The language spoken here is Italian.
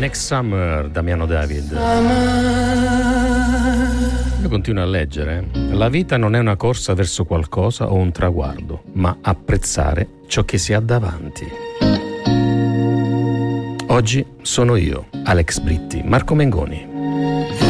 Next Summer, Damiano David. Io continuo a leggere. La vita non è una corsa verso qualcosa o un traguardo, ma apprezzare ciò che si ha davanti. Oggi sono io, Alex Britti, Marco Mengoni.